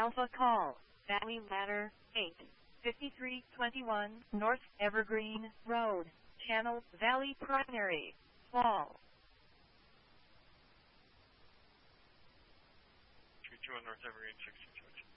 Alpha Call, Valley Ladder, 85321 North Evergreen Road, Channel Valley Primary, Fall. 321 North Evergreen, 60 George.